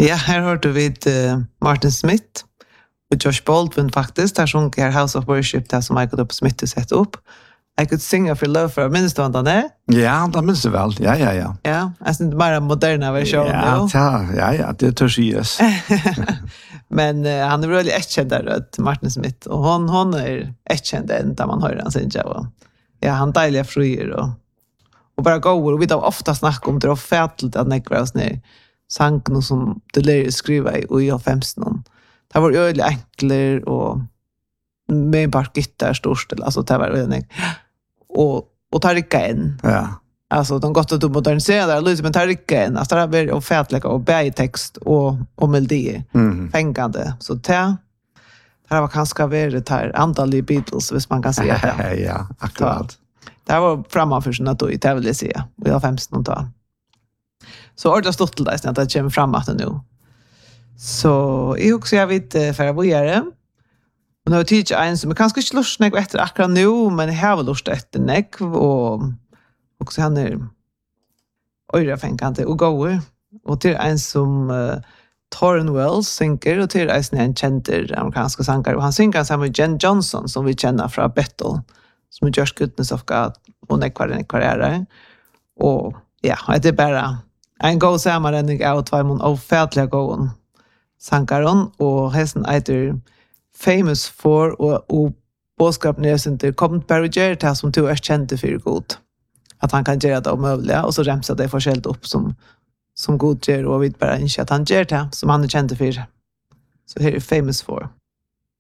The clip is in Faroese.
Ja, här hörde vi Martin Smith och Josh Baldwin faktiskt. Där sjunger här House of Worship, där som Michael Dupp Smith har sett upp. I could sing for love for, minns du han det? Ja, det minns du väl. Ja. Ja, jag syns bara moderna version. Ja, det törs sies. Men han är väldigt erkänd där, Martin Smith. Och hon är erkänd än där man hör han synja. Ja, han dejliga fröjer och bara går. Och vi tar ofta snack om det och fätligt att nekva oss ner sangen som det lär skriva i 15. Det var öliga enkler och med bara gitarr storstil. Alltså det var väldigt och tar rikka en. Ja. Alltså de gått att modernisera det lite men tar rikka en. Alltså det var ofärtliga och bergtext och melodi. Fängande. Så det var kanske väldigt här antal i Beatles, hvis man kan säga det. Ja, akkurat. Det var framför sig då i det vill jag säga. Vi har 15 tal. Så ordentligt stort till det att det kommer framåt nu. Så jag också jag vet för att börja. Och nu har jag en som är ganska slursk efter akkurat nu, men jag har väl lust efter näck och också han är öjrafänkande och går. Och till en som Torrin Wells synger och till en känd amerikansk sångare. Och han synger tillsammans med Jen Johnson som vi känner från Bethel. Som är Josh Goodness of God och nekvar. Och ja, det är bara en god sammanränning av två mån ofärdliga gången sankaron och hästen heter Famous for och bådskapen är inte kommit bara göra det som du är känd för god. Att han kan göra det omövliga och så remsar det forskjellt upp som god gör och vi bara inte att han gör det som han är känd för. Så här är Famous for.